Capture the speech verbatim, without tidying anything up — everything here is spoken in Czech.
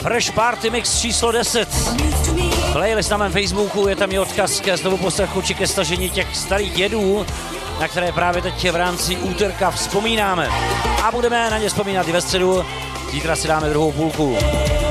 Fresh Party Mix číslo deset. Playlist na mém Facebooku, je tam i odkaz ke znovu poslechu či ke stažení těch starých jedů, na které právě teď v rámci úterka vzpomínáme. A budeme na ně vzpomínat i ve středu. Zítra si dáme druhou půlku.